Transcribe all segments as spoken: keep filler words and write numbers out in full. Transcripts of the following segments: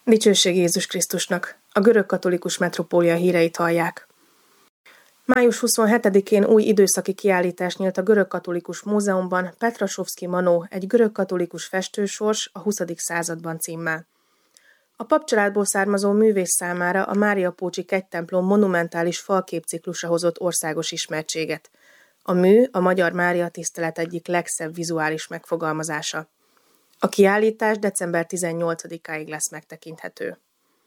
Dicsőség Jézus Krisztusnak! A görögkatolikus metropólia híreit hallják. május huszonhetedikén új időszaki kiállítás nyílt a Görögkatolikus Múzeumban Petrasovszky Manó, egy görögkatolikus festősors a huszadik században címmel. A papcsaládból származó művész számára a Máriapócsi kegytemplom monumentális falképciklusa hozott országos ismertséget. A mű a magyar Mária tisztelet egyik legszebb vizuális megfogalmazása. A kiállítás december tizennyolcadikáig lesz megtekinthető.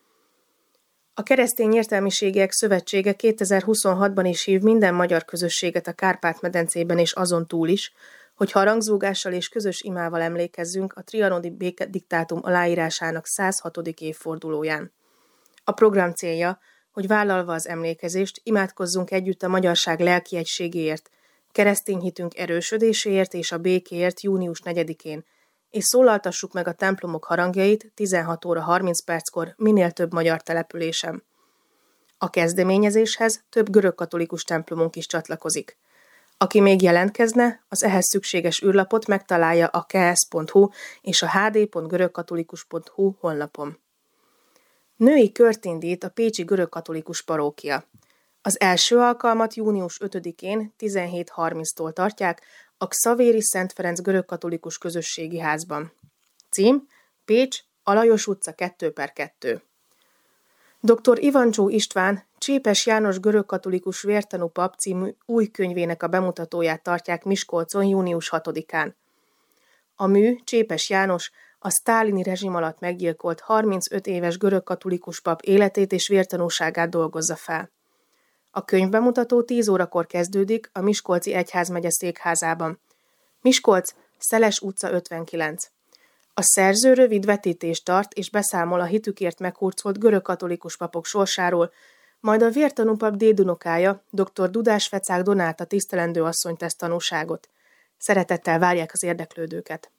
A Keresztény Értelmiségiek Szövetsége kétezer-huszonhatban is hív minden magyar közösséget a Kárpát-medencében és azon túl is, hogy harangzúgással és közös imával emlékezzünk a trianoni békediktátum aláírásának száz hatodik évfordulóján. A program célja, hogy vállalva az emlékezést, imádkozzunk együtt a magyarság lelki egységéért, keresztény hitünk erősödéséért és a békéért június negyedikén, és szólaltassuk meg a templomok harangjait tizenhat óra harminc perckor minél több magyar településen. A kezdeményezéshez több görögkatolikus templomunk is csatlakozik. Aki még jelentkezne, az ehhez szükséges űrlapot megtalálja a ksz pont hu és a hd pont görögkatolikus pont hu honlapon. Női kört indít a pécsi görögkatolikus parókia. Az első alkalmat június ötödikén tizenhét harminctól tartják a Xavéri Szent Ferenc görögkatolikus közösségi házban. Cím: Pécs, Alajos utca kettő per kettő. doktor Ivancsó István, Csépes János görögkatolikus vértanú pap című új könyvének a bemutatóját tartják Miskolcon június hatodikán. A mű Csépes János a sztálini rezsim alatt meggyilkolt harmincöt éves görögkatolikus pap életét és vértanúságát dolgozza fel. A könyvbemutató tíz órakor kezdődik a Miskolci Egyházmegye székházában. Miskolc, Szeles utca ötvenkilenc. A szerző rövid vetítést tart és beszámol a hitükért meghurcolt görögkatolikus papok sorsáról, majd a vértanú pap dédunokája, doktor Dudás Fecák Donáta tisztelendő asszony tesz tanúságot. Szeretettel várják az érdeklődőket.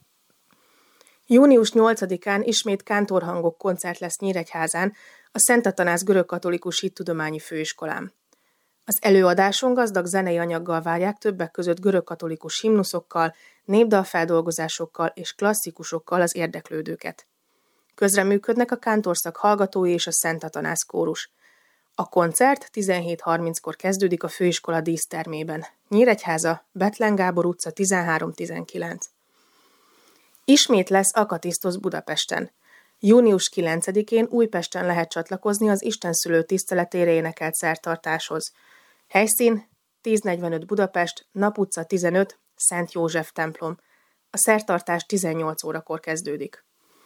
június nyolcadikán ismét kántorhangok koncert lesz Nyíregyházán, a Szent Atanász görögkatolikus hittudományi főiskolán. Az előadáson gazdag zenei anyaggal várják többek között görögkatolikus himnuszokkal, népdalfeldolgozásokkal és klasszikusokkal az érdeklődőket. Közreműködnek a kántorszak hallgatói és a Szent Atanász kórus. A koncert tizenhét harminckor kezdődik a főiskola dísztermében. Nyíregyháza, Bethlen Gábor utca tizenhárom tizenkilenc. Ismét lesz akatisztosz Budapesten. június kilencedikén Újpesten lehet csatlakozni az Istenszülő tiszteletére énekelt szertartáshoz. Helyszín tíznegyvenöt Budapest, Nap utca tizenöt, Szent József templom. A szertartás tizennyolc órakor kezdődik.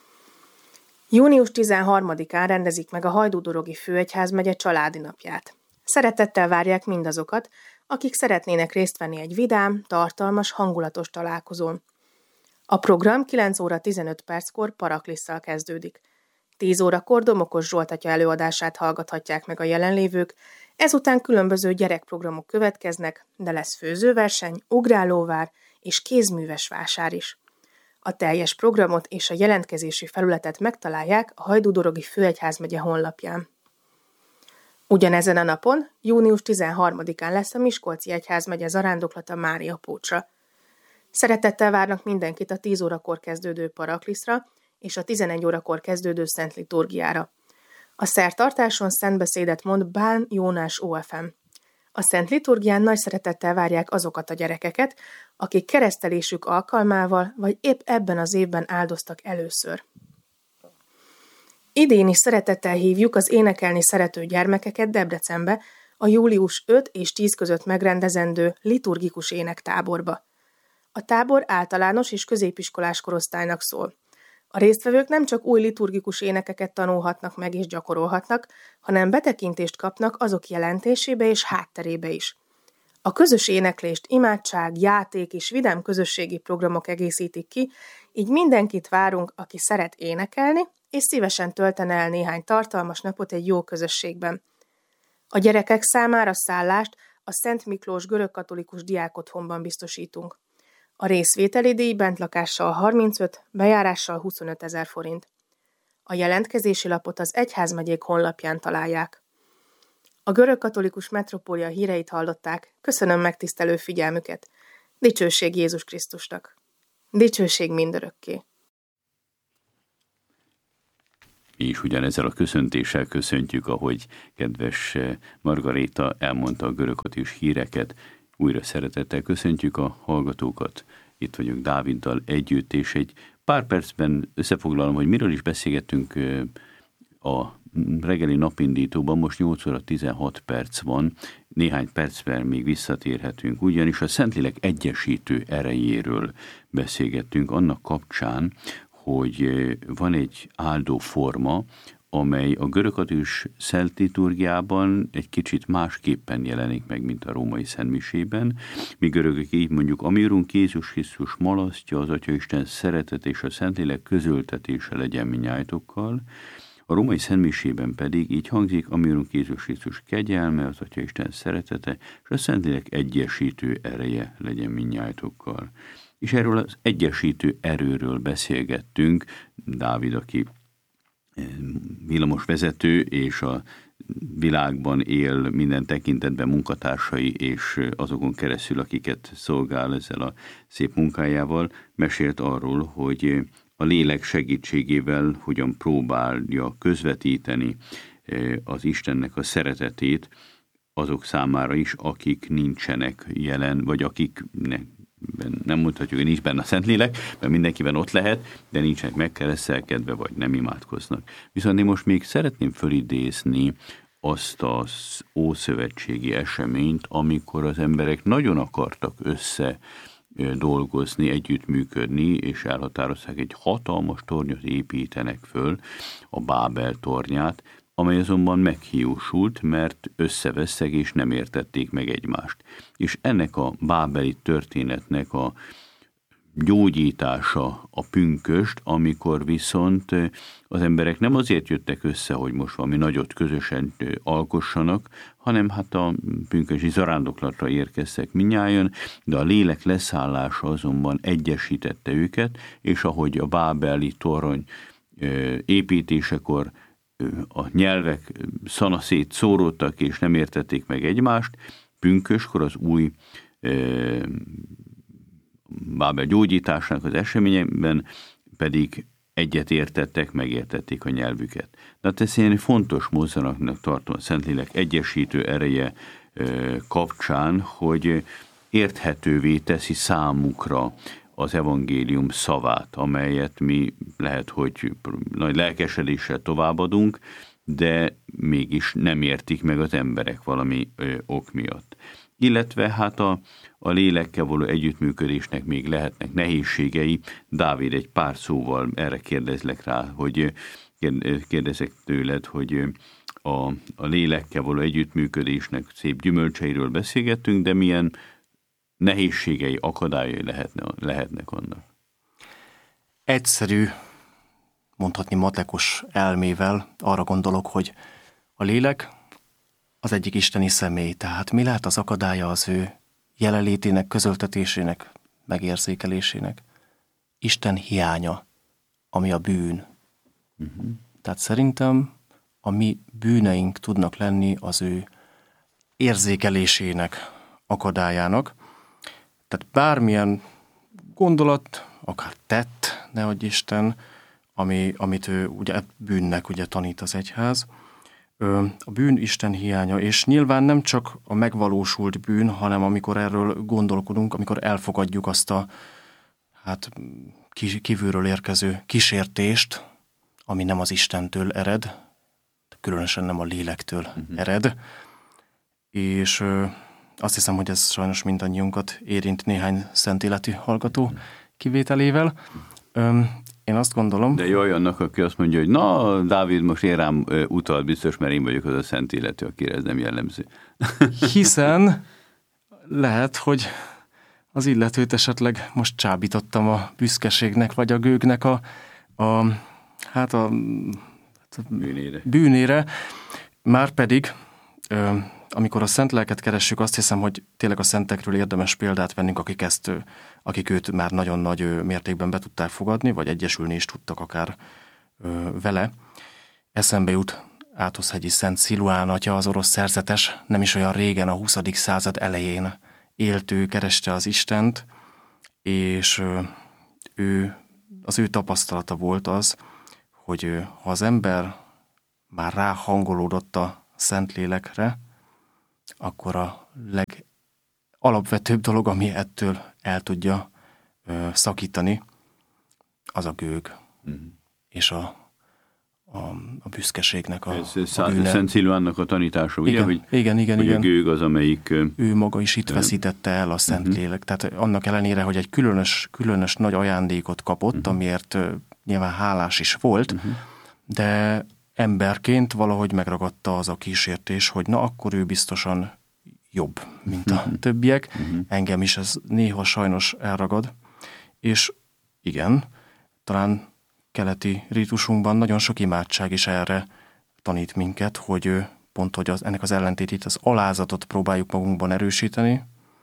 június tizenharmadikán rendezik meg a Hajdúdorogi Főegyházmegye családi napját. Szeretettel várják mindazokat, akik szeretnének részt venni egy vidám, tartalmas, hangulatos találkozón. A program kilenc óra tizenöt perckor Paraklisszel kezdődik. tíz órakor Domokos Zsolt atya előadását hallgathatják meg a jelenlévők, ezután különböző gyerekprogramok következnek, de lesz főzőverseny, ugrálóvár és kézműves vásár is. A teljes programot és a jelentkezési felületet megtalálják a Hajdúdorogi Főegyházmegye honlapján. Ugyanezen a napon, június tizenharmadikán lesz a Miskolci Egyházmegye zarándoklata Máriapócsra. Szeretettel várnak mindenkit a tíz órakor kezdődő Parakliszra és a tizenegy órakor kezdődő Szent Liturgiára. A szertartáson szentbeszédet mond Bán Jónás o ef em. A Szent Liturgián nagy szeretettel várják azokat a gyerekeket, akik keresztelésük alkalmával vagy épp ebben az évben áldoztak először. Idén is szeretettel hívjuk az énekelni szerető gyermekeket Debrecenbe a július ötödike és tízedike között megrendezendő liturgikus énektáborba. A tábor általános és középiskolás korosztálynak szól. A résztvevők nem csak új liturgikus énekeket tanulhatnak meg és gyakorolhatnak, hanem betekintést kapnak azok jelentésébe és hátterébe is. A közös éneklést imádság, játék és vidám közösségi programok egészítik ki, így mindenkit várunk, aki szeret énekelni, és szívesen töltene el néhány tartalmas napot egy jó közösségben. A gyerekek számára szállást a Szent Miklós görögkatolikus diákotthonban biztosítunk. A részvételi díj bentlakással harmincöt, bejárással huszonöt ezer forint. A jelentkezési lapot az egyházmegyék honlapján találják. A görögkatolikus metropólia híreit hallották, köszönöm megtisztelő figyelmüket. Dicsőség Jézus Krisztusnak! Dicsőség mindörökké! És ugyanezzel a köszöntéssel köszöntjük, ahogy kedves Margaréta elmondta a görögkatolikus híreket. Újra szeretettel köszöntjük a hallgatókat. Itt vagyunk Dáviddal együtt, és egy pár percben összefoglalom, hogy miről is beszélgettünk a reggeli napindítóban. Most nyolc óra tizenhat perc van, néhány percben még visszatérhetünk, ugyanis a Szentlélek egyesítő erejéről beszélgettünk annak kapcsán, hogy van egy áldó forma, amely a görögkatolikus szent liturgiában egy kicsit másképpen jelenik meg, mint a római szentmisében. Mi görögök így mondjuk, ami Urunk Jézus Krisztus malasztja, az Atyaisten szeretet és a Szentlélek közöltetése legyen minnyájatokkal. A római szentmisében pedig így hangzik, ami Urunk Jézus Krisztus kegyelme, az Atyaisten szeretete, és a Szentlélek egyesítő ereje legyen minnyájatokkal. És erről az egyesítő erőről beszélgettünk. Dávid, aki villamosvezető, és a világban él minden tekintetben munkatársai, és azokon keresztül, akiket szolgál ezzel a szép munkájával, mesélt arról, hogy a lélek segítségével hogyan próbálja közvetíteni az Istennek a szeretetét azok számára is, akik nincsenek jelen, vagy akiknek nem mondhatjuk, hogy nincs benne a Szentlélek, mert mindenkiben ott lehet, de nincsenek megkeresztelkedve, vagy nem imádkoznak. Viszont én most még szeretném fölidézni azt az ószövetségi eseményt, amikor az emberek nagyon akartak össze dolgozni, együttműködni, és elhatározták, egy hatalmas tornyot építenek föl, a Bábel tornyát, amely azonban meghiúsult, mert összevesztek és nem értették meg egymást. És ennek a bábeli történetnek a gyógyítása a pünköst, amikor viszont az emberek nem azért jöttek össze, hogy most valami nagyot közösen alkossanak, hanem hát a pünkösdi zarándoklatra érkeztek mindnyájan, de a lélek leszállása azonban egyesítette őket, és ahogy a bábeli torony építésekor a nyelvek szanaszét szóródtak, és nem értették meg egymást, pünköskor az új e, Bábel gyógyításának az eseményekben pedig egyet értettek, megértették a nyelvüket. De hát ezt én fontos mozzanatnak tartom a Szentlélek egyesítő ereje e, kapcsán, hogy érthetővé teszi számukra az evangélium szavát, amelyet mi lehet, hogy nagy lelkesedéssel továbbadunk, de mégis nem értik meg az emberek valami ö, ok miatt. Illetve hát a, a lélekkel való együttműködésnek még lehetnek nehézségei. Dávid, egy pár szóval erre kérdezlek rá, hogy kérdezek tőled, hogy a, a lélekkel való együttműködésnek szép gyümölcseiről beszélgettünk, de milyen nehézségei, akadályai lehetne, lehetnek annak? Egyszerű, mondhatni matekos elmével arra gondolok, hogy a lélek az egyik isteni személy, tehát mi lehet az akadálya az ő jelenlétének, közöltetésének, megérzékelésének? Isten hiánya, ami a bűn. Uh-huh. Tehát szerintem a mi bűneink tudnak lenni az ő érzékelésének, akadályának. Tehát bármilyen gondolat, akár tett, nehogy Isten, ami, amit ő ugye bűnnek ugye tanít az egyház. A bűn Isten hiánya, és nyilván nem csak a megvalósult bűn, hanem amikor erről gondolkodunk, amikor elfogadjuk azt a hát kívülről érkező kísértést, ami nem az Istentől ered, különösen nem a lélektől uh-huh. ered, és azt hiszem, hogy ez sajnos mindannyiunkat érint, néhány szentéleti hallgató kivételével. Én azt gondolom... De jaj, annak, aki azt mondja, hogy na, Dávid most én rám utal, biztos, mert én vagyok az a szentéletű, akire ez nem jellemző. Hiszen lehet, hogy az illetőt esetleg most csábítottam a büszkeségnek, vagy a gőgnek a, a hát a, a bűnére. bűnére. Márpedig... amikor a szent lelket keressük, azt hiszem, hogy tényleg a szentekről érdemes példát vennünk, akik, ezt, akik őt már nagyon nagy mértékben be tudták fogadni, vagy egyesülni is tudtak akár vele. Eszembe jut Áthosszhegyi Szent Sziluán atya, az orosz szerzetes, nem is olyan régen, a huszadik század elején élt ő, kereste az Istent, és ő, az ő tapasztalata volt az, hogy ha az ember már ráhangolódott a Szentlélekre, akkor a legalapvetőbb dolog, ami ettől el tudja ö, szakítani, az a gőg. Mm. És a, a, a büszkeségnek a, Ez a bűne. Szent Szilvánnak a tanítása, ugye? Igen, hogy, igen, igen. hogy igen. a gőg az, amelyik... Ő maga is itt veszítette el a Szentlélek. Uh-huh. Tehát annak ellenére, hogy egy különös, különös nagy ajándékot kapott, uh-huh. amiért uh, nyilván hálás is volt, uh-huh. de emberként valahogy megragadta az a kísértés, hogy na akkor ő biztosan jobb, mint a uh-huh. többiek. Uh-huh. Engem is ez néha sajnos elragad. És igen, talán keleti rítusunkban nagyon sok imádság is erre tanít minket, hogy pont, hogy az, ennek az ellentétét, az alázatot próbáljuk magunkban erősíteni,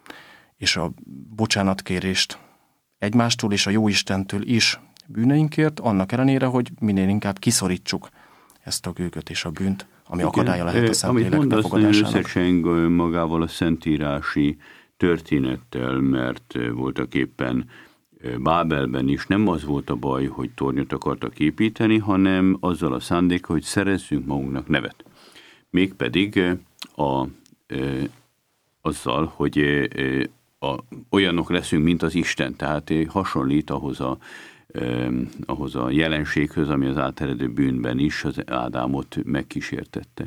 és a bocsánatkérést egymástól és a Jóistentől is bűneinkért, annak ellenére, hogy minél inkább kiszorítsuk ezt a gőgöt és a bűnt, ami igen, akadálya lehet a Szentlélek befogadásának. Amit mondasz, összecseng magával a szentírási történettel, mert voltak éppen Bábelben is nem az volt a baj, hogy tornyot akartak építeni, hanem azzal a szándékkal, hogy szerezzünk magunknak nevet. Mégpedig a, e, azzal, hogy e, a, olyanok leszünk, mint az Isten, tehát hasonlít ahhoz a, e, ahhoz a jelenséghez, ami az áteredő bűnben is az Ádámot megkísértette.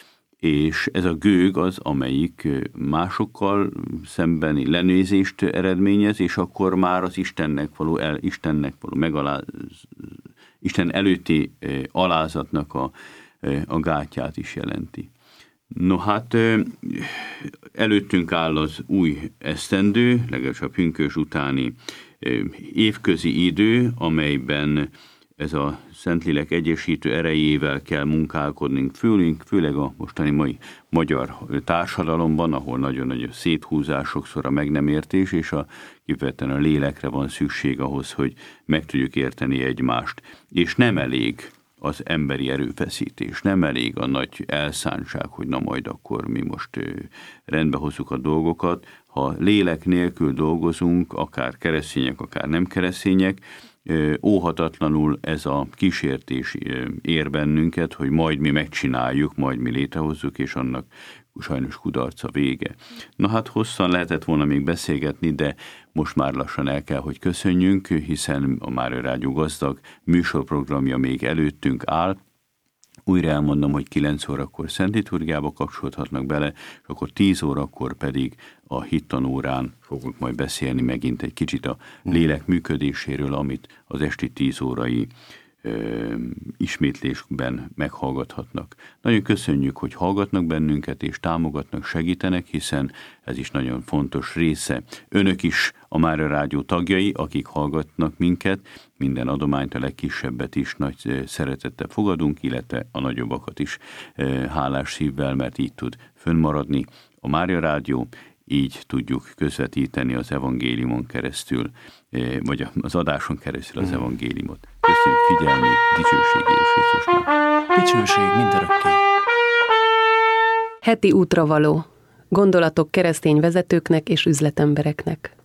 És ez a gőg az, amelyik másokkal szembeni lenézést eredményez, és akkor már az Istennek való, el, Istennek való megaláz, Isten előtti alázatnak a, a gátját is jelenti. No hát előttünk áll az új esztendő, legalábbis a pünkösd utáni évközi idő, amelyben ez a Szentlélek egyesítő erejével kell munkálkodnunk, főleg, főleg a mostani mai magyar társadalomban, ahol nagyon nagy a széthúzás, sokszor a meg nem értés, és a, kifejezetten a lélekre van szükség ahhoz, hogy meg tudjuk érteni egymást. És nem elég az emberi erőfeszítés, nem elég a nagy elszántság, hogy na majd akkor mi most rendbe hozzuk a dolgokat. Ha lélek nélkül dolgozunk, akár keresztények, akár nem keresztények, óhatatlanul ez a kísértés ér bennünket, hogy majd mi megcsináljuk, majd mi létrehozzuk, és annak sajnos kudarca vége. Na hát hosszan lehetett volna még beszélgetni, de most már lassan el kell, hogy köszönjünk, hiszen a Mária Rádió gazdag műsorprogramja még előttünk áll. Újra elmondom, hogy kilenc órakor Szent Liturgiába kapcsolódhatnak bele, és akkor tíz órakor pedig a hittanórán fogunk majd beszélni megint egy kicsit a lélek működéséről, amit az esti tíz órai ö, ismétlésben meghallgathatnak. Nagyon köszönjük, hogy hallgatnak bennünket és támogatnak, segítenek, hiszen ez is nagyon fontos része. Önök is a Mária Rádió tagjai, akik hallgatnak minket, minden adományt, a legkisebbet is nagy szeretettel fogadunk, illetve a nagyobbakat is hálás szívvel, mert így tud fönnmaradni a Mária Rádió, így tudjuk közvetíteni az evangéliumon keresztül, vagy az adáson keresztül az evangéliumot. Köszönjük figyelmét, dicsőség Jézus Krisztusnak. Dicsőség mindörökké. Heti útravaló. Gondolatok keresztény vezetőknek és üzletembereknek.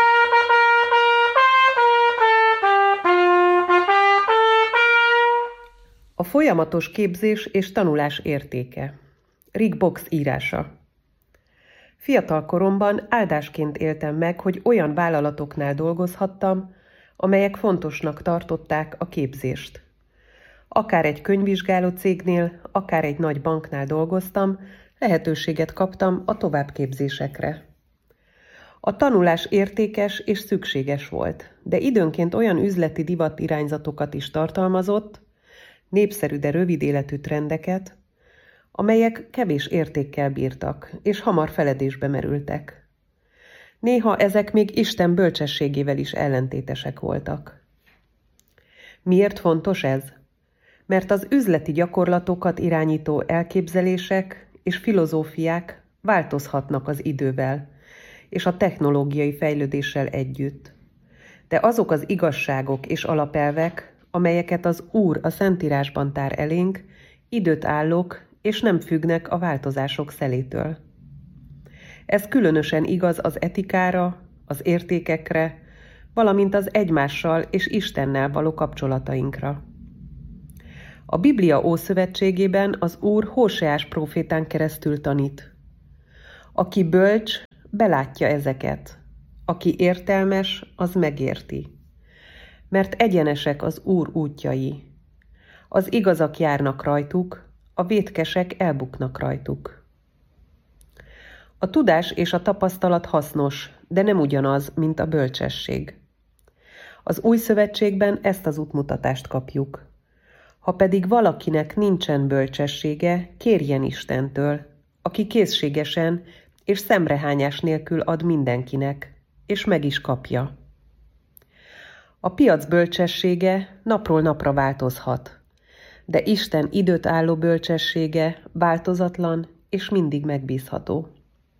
A folyamatos képzés és tanulás értéke. Rick Box írása. Fiatal koromban áldásként éltem meg, hogy olyan vállalatoknál dolgozhattam, amelyek fontosnak tartották a képzést. Akár egy könyvvizsgáló cégnél, akár egy nagy banknál dolgoztam, lehetőséget kaptam a továbbképzésekre. A tanulás értékes és szükséges volt, de időnként olyan üzleti divatirányzatokat is tartalmazott, népszerű, de rövid életű trendeket, amelyek kevés értékkel bírtak, és hamar feledésbe merültek. Néha ezek még Isten bölcsességével is ellentétesek voltak. Miért fontos ez? Mert az üzleti gyakorlatokat irányító elképzelések és filozófiák változhatnak az idővel, és a technológiai fejlődéssel együtt. De azok az igazságok és alapelvek, amelyeket az Úr a Szentírásban tár elénk, időt állók, és nem függnek a változások szelétől. Ez különösen igaz az etikára, az értékekre, valamint az egymással és Istennel való kapcsolatainkra. A Biblia Ószövetségében az Úr Hóseás prófétán keresztül tanít. Aki bölcs, belátja ezeket. Aki értelmes, az megérti. Mert egyenesek az Úr útjai. Az igazak járnak rajtuk, a vétkesek elbuknak rajtuk. A tudás és a tapasztalat hasznos, de nem ugyanaz, mint a bölcsesség. Az Új Szövetségben ezt az útmutatást kapjuk. Ha pedig valakinek nincsen bölcsessége, kérjen Istentől, aki készségesen és szemrehányás nélkül ad mindenkinek, és meg is kapja. A piac bölcsessége napról napra változhat, de Isten időt álló bölcsessége változatlan és mindig megbízható.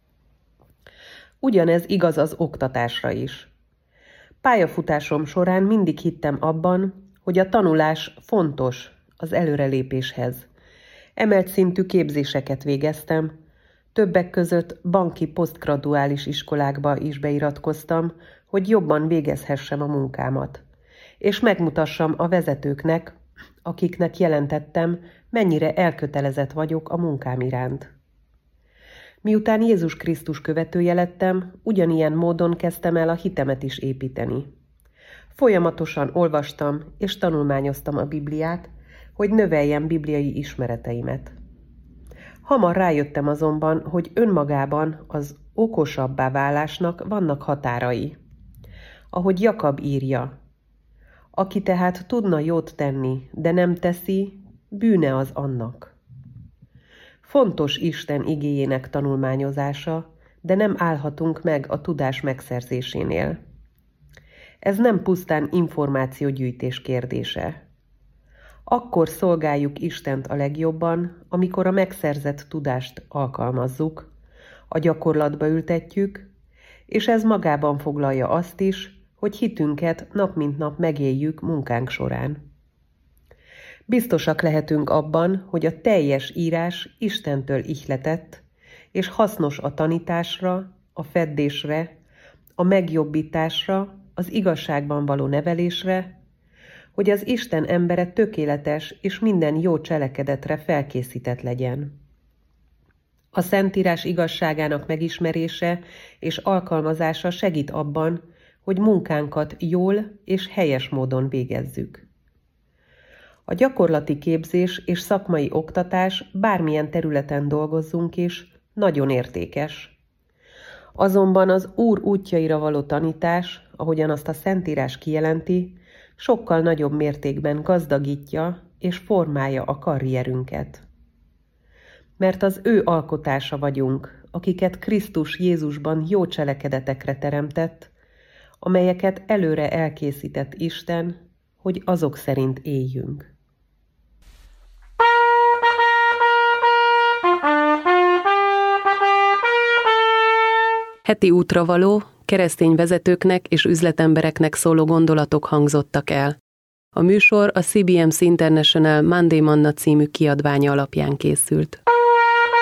Ugyanez igaz az oktatásra is. Pályafutásom során mindig hittem abban, hogy a tanulás fontos az előrelépéshez. Emelt szintű képzéseket végeztem, többek között banki posztgraduális iskolákba is beiratkoztam, hogy jobban végezhessem a munkámat, és megmutassam a vezetőknek, akiknek jelentettem, mennyire elkötelezett vagyok a munkám iránt. Miután Jézus Krisztus követője lettem, ugyanilyen módon kezdtem el a hitemet is építeni. Folyamatosan olvastam és tanulmányoztam a Bibliát, hogy növeljem bibliai ismereteimet. Hamar rájöttem azonban, hogy önmagában az okosabbá válásnak vannak határai. Ahogy Jakab írja, aki tehát tudna jót tenni, de nem teszi, bűne az annak. Fontos Isten igéjének tanulmányozása, de nem állhatunk meg a tudás megszerzésénél. Ez nem pusztán információgyűjtés kérdése. Akkor szolgáljuk Istent a legjobban, amikor a megszerzett tudást alkalmazzuk, a gyakorlatba ültetjük, és ez magában foglalja azt is, hogy hitünket nap mint nap megéljük munkánk során. Biztosak lehetünk abban, hogy a teljes írás Istentől ihletett, és hasznos a tanításra, a feddésre, a megjobbításra, az igazságban való nevelésre, hogy az Isten embere tökéletes és minden jó cselekedetre felkészített legyen. A Szentírás igazságának megismerése és alkalmazása segít abban, hogy munkánkat jól és helyes módon végezzük. A gyakorlati képzés és szakmai oktatás bármilyen területen dolgozzunk is, nagyon értékes. Azonban az Úr útjaira való tanítás, ahogyan azt a Szentírás kijelenti, sokkal nagyobb mértékben gazdagítja és formálja a karrierünket. Mert az ő alkotása vagyunk, akiket Krisztus Jézusban jó cselekedetekre teremtett, amelyeket előre elkészített Isten, hogy azok szerint éljünk. Heti útra való, keresztény vezetőknek és üzletembereknek szóló gondolatok hangzottak el. A műsor a cé bé em cé International Monday Manna című kiadványa alapján készült.